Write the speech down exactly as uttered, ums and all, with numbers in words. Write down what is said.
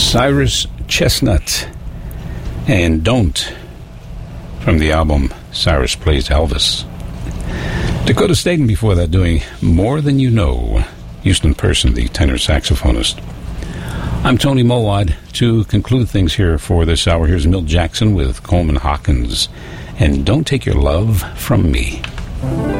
Cyrus Chestnut and Don't from the album Cyrus Plays Elvis. Dakota Staten before that doing More Than You Know. Houston Person, the tenor saxophonist. I'm Tony Mowad. To conclude things here for this hour, here's Milt Jackson with Coleman Hawkins and Don't Take Your Love From Me.